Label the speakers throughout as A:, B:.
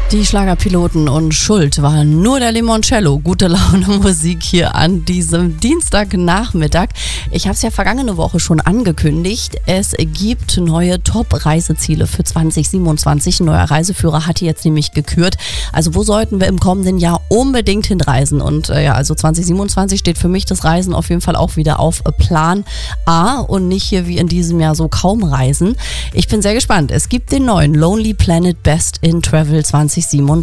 A: Die Schlagerpiloten und Schuld war nur der Limoncello. Gute Laune Musik hier an diesem Dienstagnachmittag. Ich habe es ja vergangene Woche schon angekündigt. Es gibt neue Top-Reiseziele für 2027. Ein neuer Reiseführer hat die jetzt nämlich gekürt. Also wo sollten wir im kommenden Jahr unbedingt hinreisen? Und also 2027 steht für mich das Reisen auf jeden Fall auch wieder auf Plan A und nicht hier wie in diesem Jahr so kaum reisen. Ich bin sehr gespannt. Es gibt den neuen Lonely Planet Best in Travel 2027.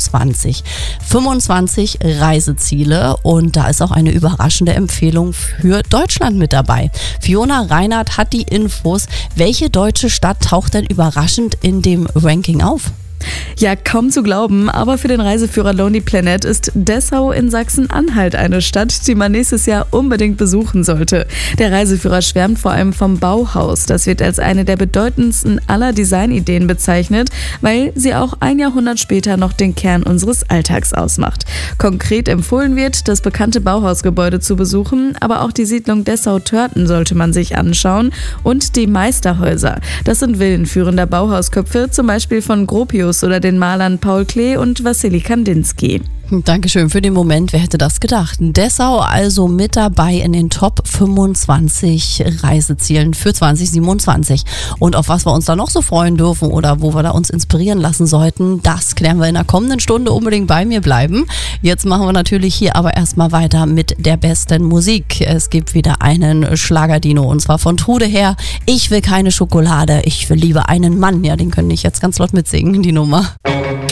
A: 25 Reiseziele und da ist auch eine überraschende Empfehlung für Deutschland mit dabei. Fiona Reinhardt hat die Infos. Welche deutsche Stadt taucht denn überraschend in dem Ranking auf?
B: Ja, kaum zu glauben, aber für den Reiseführer Lonely Planet ist Dessau in Sachsen-Anhalt eine Stadt, die man nächstes Jahr unbedingt besuchen sollte. Der Reiseführer schwärmt vor allem vom Bauhaus. Das wird als eine der bedeutendsten aller Designideen bezeichnet, weil sie auch ein Jahrhundert später noch den Kern unseres Alltags ausmacht. Konkret empfohlen wird, das bekannte Bauhausgebäude zu besuchen, aber auch die Siedlung Dessau-Törten sollte man sich anschauen und die Meisterhäuser. Das sind Villen führender Bauhausköpfe, zum Beispiel von Gropius oder den Malern Paul Klee und Wassily Kandinsky.
A: Dankeschön für den Moment. Wer hätte das gedacht? Dessau also mit dabei in den Top 25 Reisezielen für 2027. Und auf was wir uns da noch so freuen dürfen oder wo wir da uns inspirieren lassen sollten, das klären wir in der kommenden Stunde. Unbedingt bei mir bleiben. Jetzt machen wir natürlich hier aber erstmal weiter mit der besten Musik. Es gibt wieder einen Schlagerdino und zwar von Trude her. Ich will keine Schokolade, ich will lieber einen Mann. Ja, den könnte ich jetzt ganz laut mitsingen, die Nummer.